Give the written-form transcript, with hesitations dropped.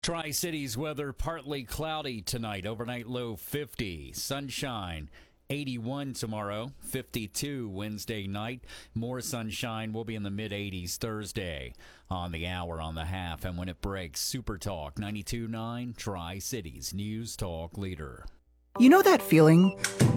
Tri-Cities weather partly cloudy tonight. Overnight low 50. Sunshine 81 tomorrow. 52 Wednesday night. More sunshine. We'll be in the mid-80s Thursday on the hour, on the half. And when it breaks, Super Talk 92.9 Tri-Cities News Talk Leader. You know that feeling